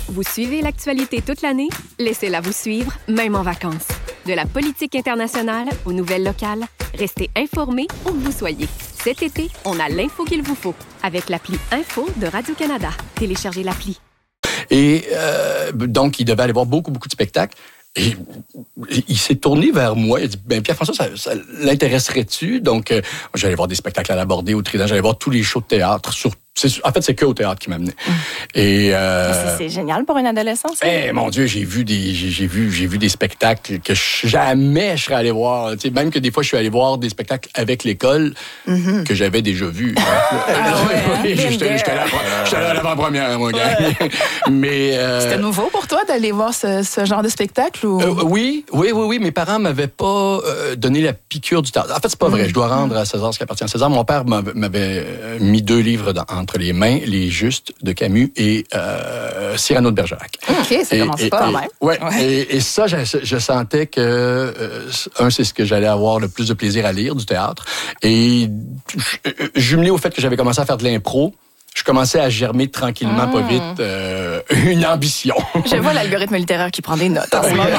Vous suivez l'actualité toute l'année? Laissez-la vous suivre, même en vacances. De la politique internationale aux nouvelles locales, restez informés où que vous soyez. Cet été, on a l'info qu'il vous faut avec l'appli Info de Radio-Canada. Téléchargez l'appli. Et donc, il devait aller voir beaucoup de spectacles. Et il s'est tourné vers moi. Il a dit, Pierre-François, ça l'intéresserait-tu? Donc, j'allais voir des spectacles à la Bordée, au Trident. J'allais voir tous les shows de théâtre. En fait, c'est que au théâtre qui m'amenait. Et c'est génial pour une adolescence. Mon Dieu, j'ai vu des spectacles que jamais je serais allé voir. Tu sais, même que des fois, je suis allé voir des spectacles avec l'école que j'avais déjà vus. J'étais à l'avant-première, mon gars. Mais c'était nouveau pour toi d'aller voir ce genre de spectacle ou Oui. Mes parents m'avaient pas donné la piqûre du théâtre. En fait, c'est pas vrai. Je dois rendre à César ce qui appartient à César. Mon père m'avait mis 2 livres entre les mains, Les Justes de Camus et Cyrano de Bergerac. OK, ça commence pas même. Ouais. Et ça, je sentais que c'est ce que j'allais avoir le plus de plaisir à lire, du théâtre. Et jumelé au fait que j'avais commencé à faire de l'impro, je commençais à germer tranquillement, pas vite, une ambition. Je vois l'algorithme littéraire qui prend des notes en ce moment.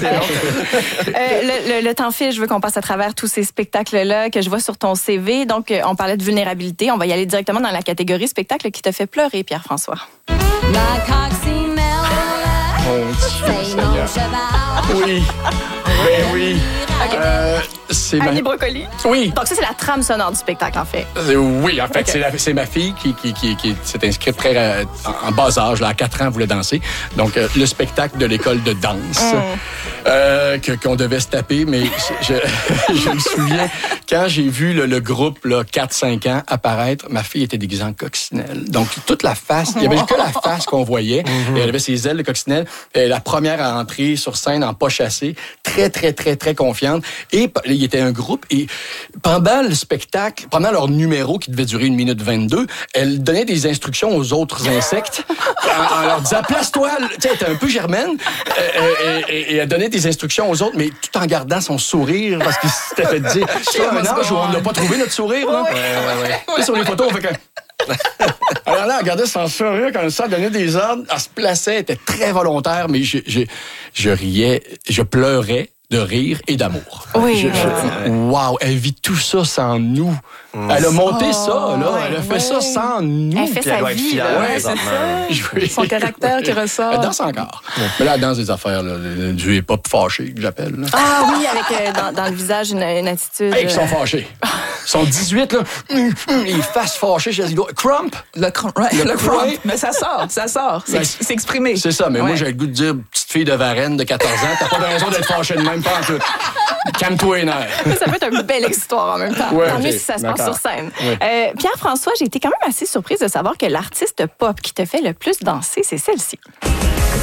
Le temps file, je veux qu'on passe à travers tous ces spectacles-là que je vois sur ton CV. Donc, on parlait de vulnérabilité. On va y aller directement dans la catégorie spectacle qui te fait pleurer, Pierre-François. La coccinelle, c'est mon cheval. Oui. Oui. C'est Annie Brocoli. Oui. Donc, ça, c'est la trame sonore du spectacle, en fait. Oui, en fait, c'est ma fille qui s'est inscrite très en bas âge, là, à 4 ans, elle voulait danser. Donc, le spectacle de l'école de danse qu'on devait se taper, mais je me souviens, quand j'ai vu le groupe, 4-5 ans, apparaître, ma fille était déguisée en coccinelle. Donc, toute la face, il n'y avait que la face qu'on voyait, et elle avait ses ailes de coccinelle. Et la première à entrer sur scène en pas chassé, très, très, très, très confiante. Et il y était un groupe, et pendant le spectacle, pendant leur numéro qui devait durer 1 minute 22, elle donnait des instructions aux autres insectes en leur disant « Place-toi! » Tu sais, elle était un peu germaine, et elle donnait des instructions aux autres, mais tout en gardant son sourire, parce qu'il s'était fait dire « C'est un âge où on n'a pas trouvé notre sourire, non? » Sur les photos, on fait que... Alors là, elle regardait son sourire comme ça, elle donnait des ordres, elle se plaçait, elle était très volontaire, mais je riais, je pleurais de rire et d'amour. Oui. Wow, elle vit tout ça sans nous. Elle a monté ça, là. Elle a fait ça sans nous. Elle fait sa vie, là. Ouais, c'est ça. Son caractère qui ressort. Elle danse encore. Mais là, elle danse des affaires, là, du hip-hop fâché, que j'appelle. Là. Ah oui, avec dans le visage une attitude... Hey, ils sont fâchés. Ils sont 18, là. Les faces fâchées chez les Crump. Le crump. Mais ça sort. C'est exprimé. C'est ça, mais moi, j'ai le goût de dire, petite fille de Varennes de 14 ans, t'as pas de raison d'être fâchée de même, pas en tout. Calme-toi les nerfs. Ça peut être une belle histoire en même temps. Ouais, tant mieux si ça se passe sur scène. Ouais. Pierre-François, j'ai été quand même assez surprise de savoir que l'artiste pop qui te fait le plus danser, c'est celle-ci.